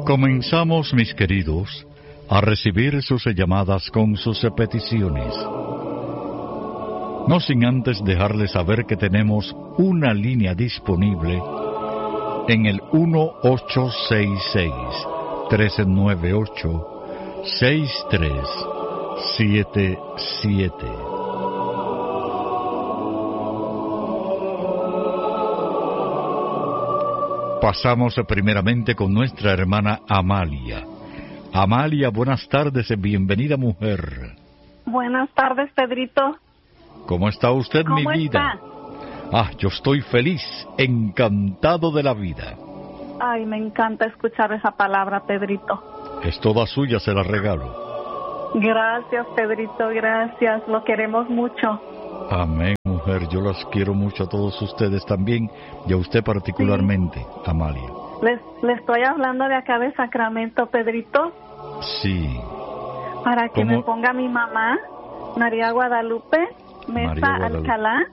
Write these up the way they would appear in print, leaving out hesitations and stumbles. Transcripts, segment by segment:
Comenzamos, mis queridos, a recibir sus llamadas con sus peticiones. No sin antes dejarles saber que tenemos una línea disponible en el 1866-398-6377. Pasamos primeramente con nuestra hermana Amalia. Amalia, buenas tardes, bienvenida, mujer. Buenas tardes, Pedrito. ¿Cómo está usted, mi vida? Está? Yo estoy feliz, encantado de la vida. Ay, me encanta escuchar esa palabra, Pedrito. Es toda suya, se la regalo. Gracias, Pedrito, gracias. Lo queremos mucho. Amén, mujer. Yo las quiero mucho a todos ustedes también y a usted particularmente, sí. Amalia. Le estoy hablando de acá de Sacramento, Pedrito. Sí. Para que me ponga mi mamá, María Guadalupe Mesa Alcalá.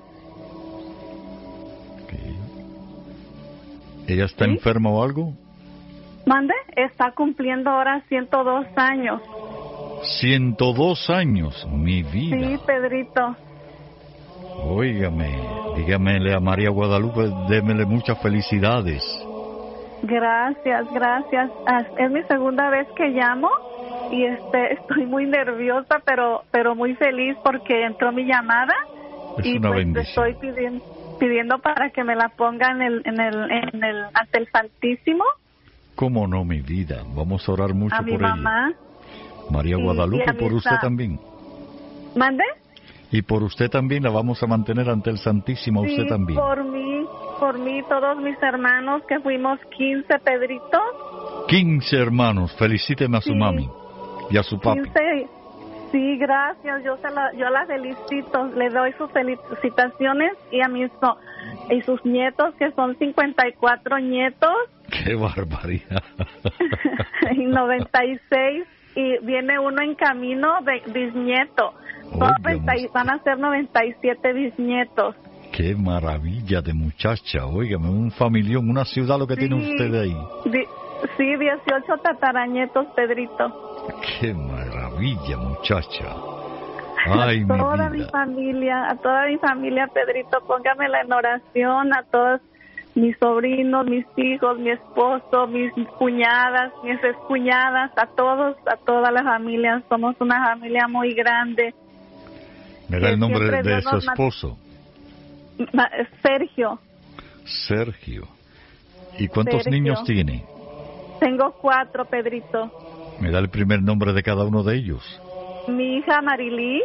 Okay. ¿Ella está enferma o algo? ¿Mande? Está cumpliendo ahora 102 años. 102 años, mi vida. Sí, Pedrito. Óigame, dígamele a María Guadalupe, démele muchas felicidades. Gracias, gracias. Es mi segunda vez que llamo y estoy muy nerviosa, pero muy feliz porque entró mi llamada. Es y una pues bendición. Estoy pidiendo para que me la ponga ante el Santísimo. ¿Cómo no, mi vida? Vamos a orar mucho por ella. A mi mamá. María Guadalupe, y por usted también. ¿Mande? Y por usted también la vamos a mantener ante el Santísimo, sí, usted también. por mí, todos mis hermanos, que fuimos 15, Pedrito. 15 hermanos, felicíteme a su mami y a su papi. 15, sí, gracias, yo la felicito, le doy sus felicitaciones y a y sus nietos, que son 54 nietos. ¡Qué barbaridad! Y 96, y viene uno en camino de bisnieto. Van a ser 97 bisnietos. ¡Qué maravilla de muchacha! Óigame, un familión, una ciudad lo que tiene usted ahí. Sí, 18 tataranietos, Pedrito. ¡Qué maravilla, muchacha! ¡Ay, mi vida! A toda mi familia, Pedrito, póngamela en oración, a todos mis sobrinos, mis hijos, mi esposo, mis cuñadas, mis excuñadas, a toda la familia. Somos una familia muy grande. ¿Me da el nombre de su esposo? Sergio. Sergio. ¿Y cuántos niños tiene? Tengo 4, Pedrito. ¿Me da el primer nombre de cada uno de ellos? Mi hija Marilí.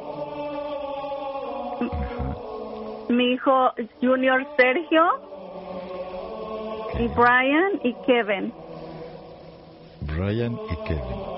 Mi hijo Junior Sergio. Y Brian y Kevin. Brian y Kevin.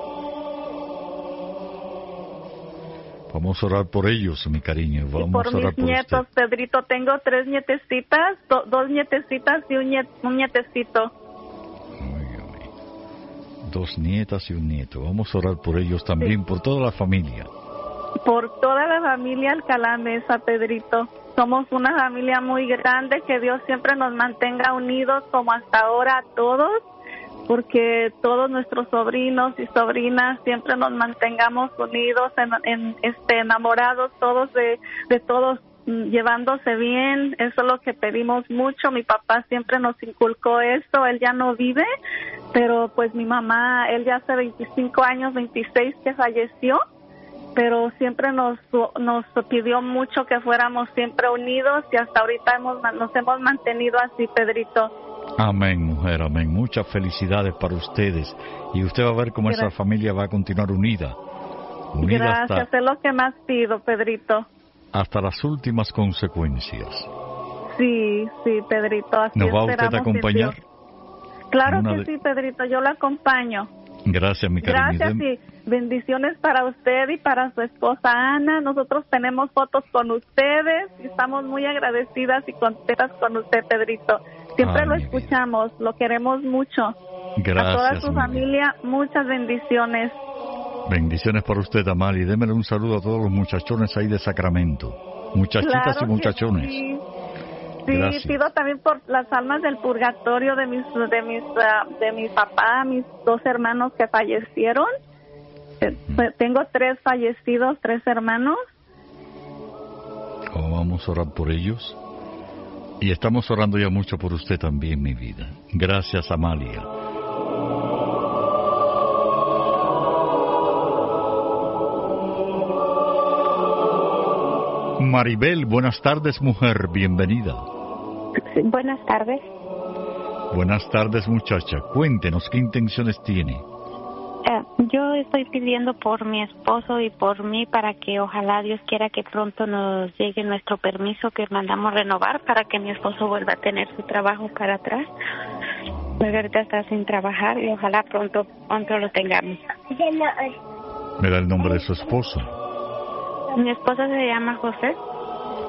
Vamos a orar por ellos, mi cariño. Vamos y por a orar mis nietos, por usted. Pedrito. Tengo 3 nietecitas, 2 nietecitas y un nietecito. Óigame. 2 nietas y un nieto. Vamos a orar por ellos también, por toda la familia. Por toda la familia Alcalá Mesa, Pedrito. Somos una familia muy grande, que Dios siempre nos mantenga unidos como hasta ahora a todos, porque todos nuestros sobrinos y sobrinas siempre nos mantengamos unidos, enamorados todos de todos, llevándose bien. Eso es lo que pedimos mucho. Mi papá siempre nos inculcó esto. Él ya no vive, pero pues mi mamá, él ya hace 25 años, 26 que falleció, pero siempre nos pidió mucho que fuéramos siempre unidos, y hasta ahorita nos hemos mantenido así, Pedrito. Amén, mujer, amén. Muchas felicidades para ustedes. Y usted va a ver cómo esa familia va a continuar unida. Gracias, es lo que más pido, Pedrito. Hasta las últimas consecuencias. Sí, Pedrito. Así ¿Nos va usted a acompañar? Claro que sí, Pedrito, yo la acompaño. Gracias, mi cariño. Gracias y bendiciones para usted y para su esposa Ana. Nosotros tenemos fotos con ustedes y estamos muy agradecidas y contentas con usted, Pedrito. Siempre lo escuchamos, lo queremos mucho. Gracias. A toda su familia, muchas bendiciones. Bendiciones para usted, Amali. Démele un saludo a todos los muchachones ahí de Sacramento. Muchachitas y muchachones. Sí. Sí, Gracias. pido también por las almas del purgatorio de mi papá, mis 2 hermanos que fallecieron. Tengo 3 fallecidos, 3 hermanos. Vamos a orar por ellos. Y estamos orando ya mucho por usted también, mi vida. Gracias, Amalia. Maribel, buenas tardes, mujer, bienvenida. Sí, buenas tardes. Buenas tardes, muchacha. Cuéntenos qué intenciones tiene. Yo estoy pidiendo por mi esposo y por mí para que ojalá Dios quiera que pronto nos llegue nuestro permiso que mandamos renovar para que mi esposo vuelva a tener su trabajo para atrás. Porque ahorita está sin trabajar y ojalá pronto lo tengamos. ¿Me da el nombre de su esposo? Mi esposo se llama José.